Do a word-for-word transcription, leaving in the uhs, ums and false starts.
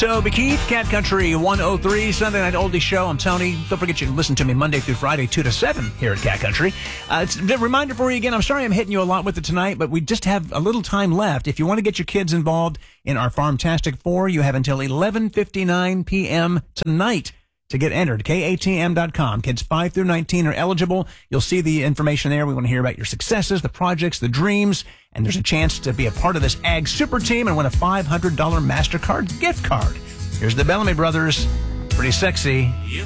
Toby Keith, Cat Country one oh three, Sunday Night Oldie Show. I'm Tony. Don't forget you can listen to me Monday through Friday, two to seven here at Cat Country. Uh, it's a reminder for you again. I'm sorry I'm hitting you a lot with it tonight, but we just have a little time left. If you want to get your kids involved in our Farmtastic four, you have until eleven fifty-nine p.m. tonight to get entered. K A T M dot com. Kids five through nineteen are eligible. You'll see the information there. We want to hear about your successes, the projects, the dreams, and there's a chance to be a part of this Ag Super Team and win a five hundred dollars MasterCard gift card. Here's the Bellamy Brothers. Pretty sexy.